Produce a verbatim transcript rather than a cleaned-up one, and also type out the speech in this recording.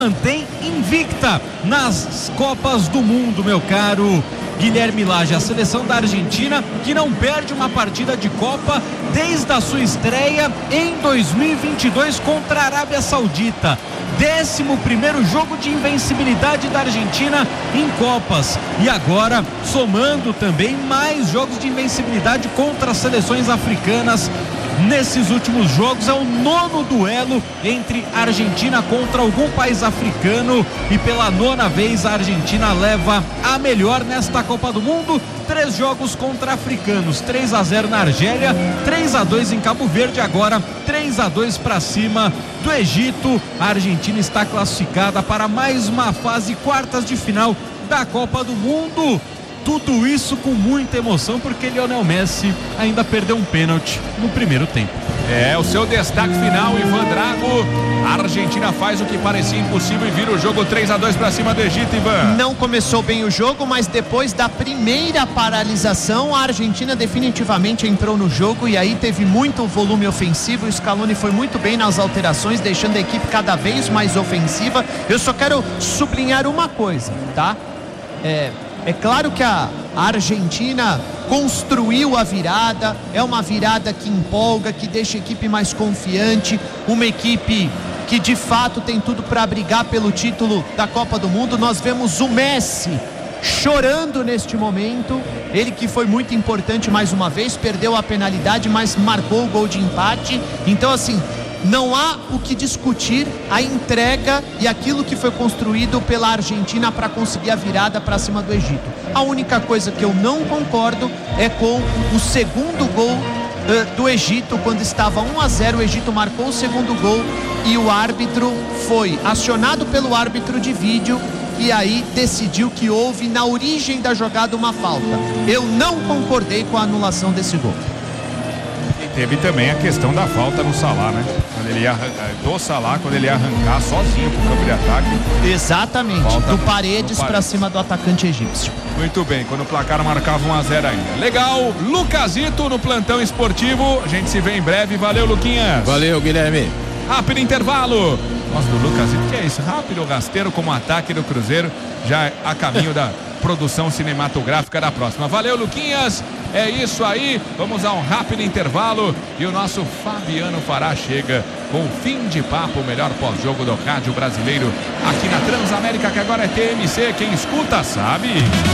mantém invicta nas Copas do Mundo, meu caro Guilherme Lage. A seleção da Argentina que não perde uma partida de Copa desde a sua estreia em dois mil e vinte e dois contra a Arábia Saudita. Décimo primeiro jogo de invencibilidade da Argentina em Copas, e agora somando também mais jogos de invencibilidade contra as seleções africanas. Nesses últimos jogos é o nono duelo entre a Argentina contra algum país africano, e pela nona vez a Argentina leva a melhor nesta Copa do Mundo. Três jogos contra africanos: três a zero na Argélia, três a dois em Cabo Verde, agora três a dois para cima do Egito. A Argentina está classificada para mais uma fase quartas de final da Copa do Mundo. Tudo isso com muita emoção, porque Lionel Messi ainda perdeu um pênalti no primeiro tempo. É, o seu destaque final, Ivan Drago. A Argentina faz o que parecia impossível e vira o jogo três a dois para cima do Egito, Ivan. Não começou bem o jogo, mas depois da primeira paralisação, a Argentina definitivamente entrou no jogo e aí teve muito volume ofensivo. O Scaloni foi muito bem nas alterações, deixando a equipe cada vez mais ofensiva. Eu só quero sublinhar uma coisa, tá? É... É claro que a Argentina construiu a virada, é uma virada que empolga, que deixa a equipe mais confiante, uma equipe que de fato tem tudo para brigar pelo título da Copa do Mundo. Nós vemos o Messi chorando neste momento, ele que foi muito importante mais uma vez, perdeu a penalidade, mas marcou o gol de empate. Então, assim, não há o que discutir a entrega e aquilo que foi construído pela Argentina para conseguir a virada para cima do Egito. A única coisa que eu não concordo é com o segundo gol uh, do Egito, quando estava um a zero, o Egito marcou o segundo gol e o árbitro foi acionado pelo árbitro de vídeo, e aí decidiu que houve na origem da jogada uma falta. Eu não concordei com a anulação desse gol. Teve também a questão da falta no Salah, né? Quando ele ia, do Salah, quando ele ia arrancar sozinho pro campo de ataque. Exatamente, falta do Paredes para cima do atacante egípcio. Muito bem, quando o placar marcava um a zero ainda. Legal, Lucasito no plantão esportivo. A gente se vê em breve. Valeu, Luquinhas. Valeu, Guilherme. Rápido intervalo. Nossa, do Lucasito, que é isso? Rápido, rasteiro como ataque do Cruzeiro, já a caminho da produção cinematográfica da próxima. Valeu, Luquinhas. É isso aí, vamos a um rápido intervalo e o nosso Fabiano Fará chega com o Fim de Papo, o melhor pós-jogo do rádio brasileiro aqui na Transamérica, que agora é T M C, quem escuta sabe.